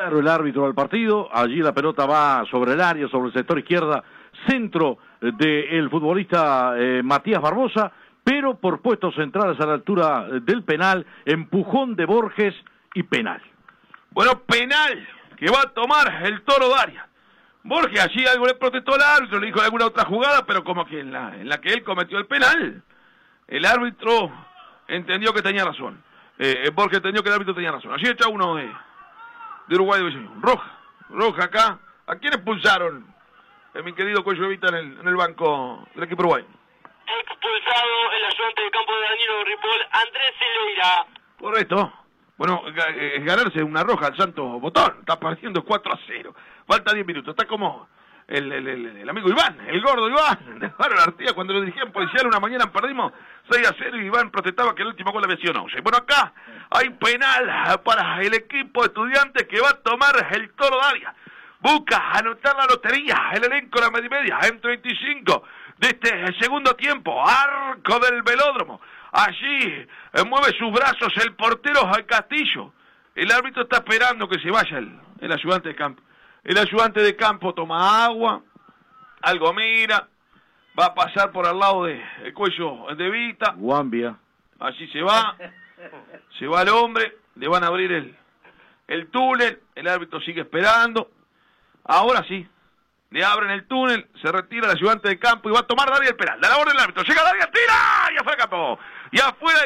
claro el árbitro del partido, allí la pelota va sobre el área, sobre el sector izquierda, centro del futbolista Matías Barbosa, pero por puestos centrales a la altura del penal, empujón de Borges y penal. Bueno, penal que va a tomar el Toro Darias. Borges allí algo le protestó al árbitro, le dijo de alguna otra jugada, pero como que en la que él cometió el penal, el árbitro entendió que tenía razón. Borges entendió que el árbitro tenía razón. Allí está uno de Uruguay de Vecino. Roja acá. ¿A quién expulsaron? Mi querido Cuello Evita en el banco del equipo uruguayo. Expulsado el ayudante de campo de Danilo Ripoll, Andrés Silveira. Correcto. Bueno, ganarse una roja al Santo Botón. Está partiendo 4-0. Falta 10 minutos. Está como el amigo Iván, el gordo Iván, de Barrio Artigas, cuando lo dirigían policial una mañana perdimos 6-0 y Iván protestaba que el último gol le venció 11. Bueno, acá hay penal para el equipo de Estudiantes que va a tomar el Toro Darias. Busca anotar la lotería, el elenco de la media en 35 de este segundo tiempo. Arco del velódromo. Allí mueve sus brazos el portero Castillo. El árbitro está esperando que se vaya el ayudante de campo. El ayudante de campo toma agua, algo mira, va a pasar por al lado del Cuello de Vita. Guambia. Allí se va el hombre, le van a abrir el túnel, el árbitro sigue esperando. Ahora sí, le abren el túnel, se retira el ayudante de campo y va a tomar Darias el penal. Da la orden el árbitro, llega Darias, tira y afuera del campo. Y afuera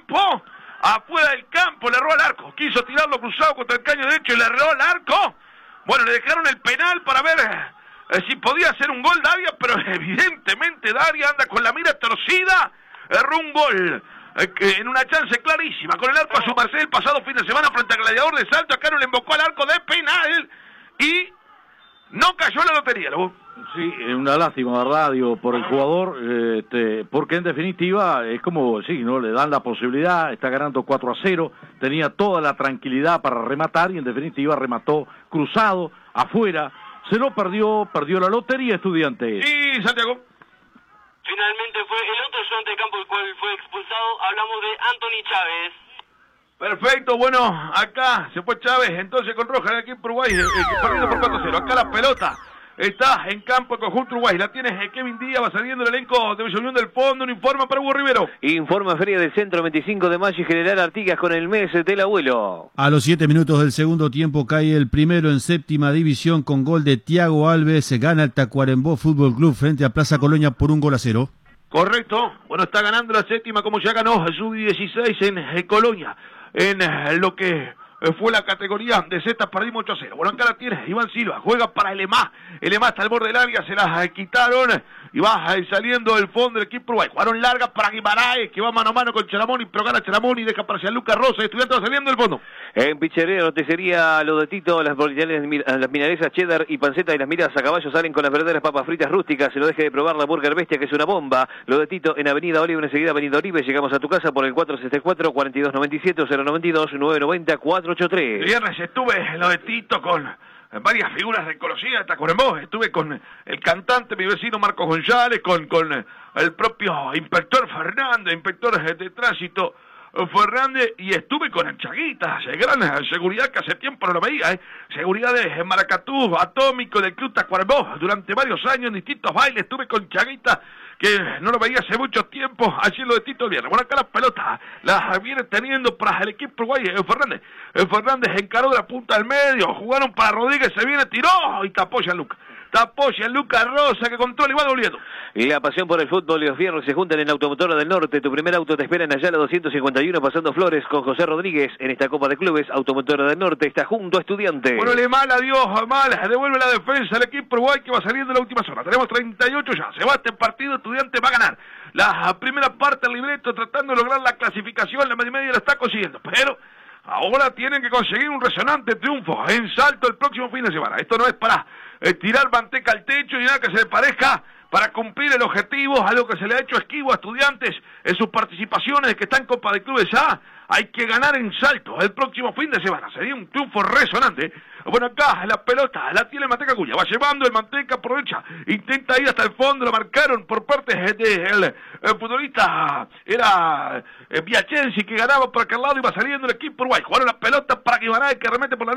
del campo, le erró al arco. Quiso tirarlo cruzado contra el caño derecho y le erró al arco. Bueno, le dejaron el penal para ver si podía hacer un gol Darias, pero evidentemente Darias anda con la mira torcida. Erró un gol en una chance clarísima con el arco a su merced el pasado fin de semana frente al Gladiador de Salto. Acá no le invocó al arco de penal y no cayó la lotería. Sí, una lástima, ¿verdad? Digo, por el jugador, porque en definitiva es como, sí, ¿no? Le dan la posibilidad, está ganando 4-0, tenía toda la tranquilidad para rematar y en definitiva remató cruzado, afuera, se lo perdió la lotería Estudiantes. Y Santiago. Finalmente fue el otro ayudante de campo el cual fue expulsado, hablamos de Anthony Chávez. Perfecto, bueno, acá se fue Chávez, entonces con roja en el equipo Uruguay, perdiendo por 4-0, acá la pelota. Está en campo el conjunto Uruguay. La tiene Kevin Díaz, va saliendo el elenco de Villa Unión del Fondo. Un informe para Hugo Rivero. Informa Feria del Centro 25 de mayo y General Artigas con el mes del abuelo. A los 7 minutos del segundo tiempo cae el primero en séptima división con gol de Tiago Alves. Gana el Tacuarembó Fútbol Club frente a Plaza Colonia por 1-0. Correcto. Bueno, está ganando la séptima como ya ganó Sub-16 en Colonia. En lo que fue la categoría de Z, perdimos 8-0. Bueno, acá la tiene Iván Silva, juega para el EMA está al borde del área, se las quitaron y va saliendo del fondo del equipo Uruguay. Jugaron largas para Guimaraes, que va mano a mano con Charamoni, pero gana Charamoni y deja para Lucas Rosa, Estudiante va saliendo del fondo. En Pizzería Roticería Lo de Tito, las milanesas cheddar y panceta y las miras a caballo salen con las verdaderas papas fritas rústicas. Se lo deje de probar la Burger Bestia, que es una bomba. Lo de Tito en Avenida Oliva, enseguida Avenida Oribe. Llegamos a tu casa por el 464-4297 092 990 483. Viernes estuve en Lo de Tito con varias figuras reconocidas de Tacuarembó. Estuve con el cantante, mi vecino Marcos González, con el propio inspector Fernández, inspector de tránsito Fernández, y estuve con el Chaguitas, gran seguridad que hace tiempo no lo veía, seguridad de Maracatú, Atómico, del Club Tacuarembó, durante varios años en distintos bailes. Estuve con Chaguitas, que no lo veía hace mucho tiempo, allí Lo de Tito el viernes. Bueno, acá la pelota la viene teniendo para el equipo uruguayo. Fernández encaró de la punta del medio, jugaron para Rodríguez, se viene, tiró y tapó Lucas Rosa, que controla y va volviendo. Y la pasión por el fútbol y los fierros se juntan en Automotora del Norte. Tu primer auto te espera en Ayala 251 pasando Flores con José Rodríguez en esta Copa de Clubes. Automotora del Norte está junto a Estudiantes. Bueno, le mal, adiós, mal, devuelve la defensa al equipo uruguay que va saliendo en la última zona. Tenemos 38 ya, se va este partido, Estudiantes va a ganar la primera parte del libreto tratando de lograr la clasificación, la media la está consiguiendo, pero ahora tienen que conseguir un resonante triunfo en Salto el próximo fin de semana. Esto no es para tirar manteca al techo y nada que se le parezca, para cumplir el objetivo, algo que se le ha hecho esquivo a Estudiantes en sus participaciones, que está en Copa de Clubes A. Hay que ganar en Salto el próximo fin de semana, sería un triunfo resonante. Bueno, acá la pelota la tiene Manteca Acuña, va llevando el Manteca por derecha, intenta ir hasta el fondo, lo marcaron por parte del futbolista, era Biachensi, que ganaba por aquel lado y va saliendo el equipo uruguay. Jugaron la pelota para Guimaraes, que remete por la